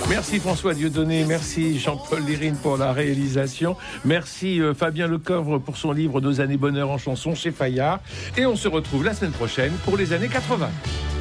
Merci François Dieudonné, merci Jean-Paul Lérine pour la réalisation, merci Fabien Lecoeuvre pour son livre Nos années bonheur en chanson chez Fayard, et on se retrouve la semaine prochaine pour les années 80.